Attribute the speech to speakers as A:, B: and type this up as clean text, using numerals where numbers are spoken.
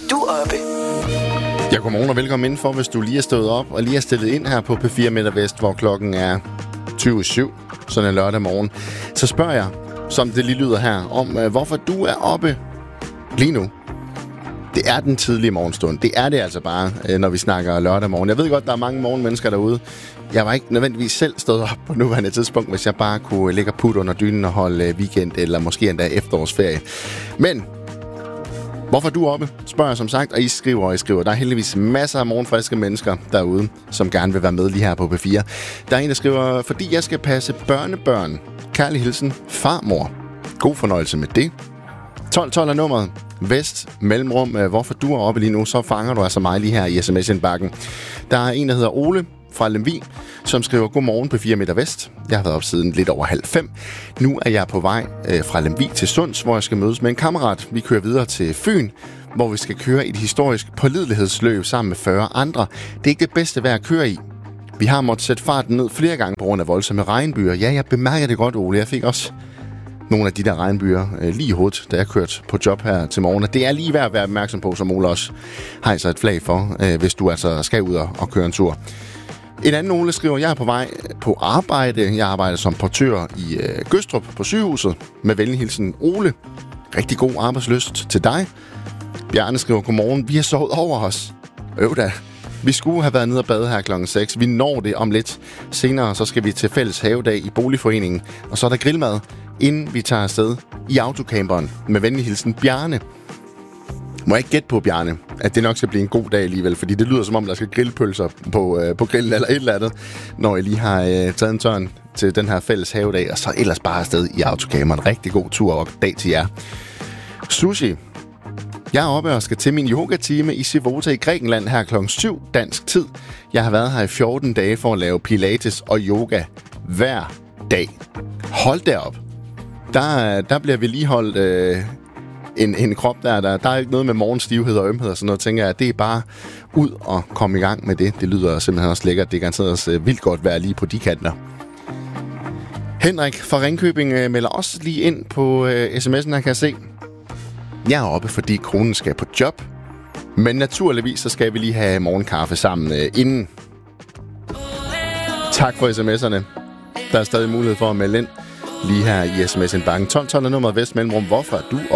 A: du oppe?
B: Ja, godmorgen og velkommen indenfor, hvis du lige er stået op og lige er stillet ind her på P4 Midt og Vest, hvor klokken er 20:07, sådan en lørdag morgen. Så spørger jeg, som det lige lyder her, om hvorfor du er oppe lige nu. Det er den tidlige morgenstund. Det er det altså bare, når vi snakker lørdag morgen. Jeg ved godt, der er mange morgenmennesker derude. Jeg var ikke nødvendigvis selv stået op på nuværende tidspunkt, hvis jeg bare kunne ligge og putte under dynen og holde weekend, eller måske endda efterårsferie. Men hvorfor du er oppe, spørger jeg som sagt, og I skriver. Der er heldigvis masser af morgenfriske mennesker derude, som gerne vil være med lige her på P4. Der er en, der skriver, fordi jeg skal passe børnebørn. Kærlig hilsen, farmor. God fornøjelse med det. 1212 er nummeret. Vest, mellemrum, hvorfor du er oppe lige nu, så fanger du altså mig lige her i sms-indbakken. Der er en, der hedder Ole fra Lemvig, som skriver, godmorgen P4 Midt og Vest. Jeg har været op siden lidt over 4:30. Nu er jeg på vej fra Lemvig til Sunds, hvor jeg skal mødes med en kammerat. Vi kører videre til Fyn, hvor vi skal køre et historisk pålidelighedsløb sammen med 40 andre. Det er ikke det bedste vejr at køre i. Vi har måttet sætte farten ned flere gange på grund af voldsomme regnbyer. Ja, jeg bemærker det godt, Ole. Jeg fik også nogle af de der regnbyer lige i hovedet, da jeg kørte på job her til morgen. Det er lige værd at være opmærksom på, som Ole også hejser et flag for, hvis du altså skal ud og køre en tur. En anden Ole skriver, jeg er på vej på arbejde. Jeg arbejder som portør i Gøstrup på sygehuset. Med venlig hilsen Ole. Rigtig god arbejdslyst til dig. Bjarne skriver, godmorgen. Vi har sovet over os. Da. Vi skulle have været nede og bade her klokken 6. Vi når det om lidt. Senere så skal vi til fælles havedag i boligforeningen. Og så er der grillmad, inden vi tager afsted i autocamperen. Med venlig hilsen Bjarne. Må jeg ikke gætte på, Bjarne, at det nok skal blive en god dag alligevel, fordi det lyder som om, der skal grillpølser på grillen eller et eller andet, når jeg lige har taget en tørn til den her fælles havedag, og så ellers bare afsted i autocamperen. Rigtig god tur og dag til jer. Sushi. Jeg er oppe og skal til min yogatime i Sivota i Grækenland her klokken 7 dansk tid. Jeg har været her i 14 dage for at lave pilates og yoga hver dag. Hold derop. Der bliver vi lige holdt en krop der er ikke noget med morgenstivhed og ømhed og sådan noget, tænker jeg, det er bare ud og komme i gang med det. Det lyder simpelthen også lækkert. Det kan garanteret vildt godt være lige på de kanter. Henrik fra Ringkøbing melder også lige ind på sms'en, her kan jeg se. Jeg er oppe, fordi konen skal på job. Men naturligvis så skal vi lige have morgenkaffe sammen inden. Tak for sms'erne. Der er stadig mulighed for at melde ind lige her i sms-indbakken. 1212 er nummeret Vest mellemrum. Hvorfor er du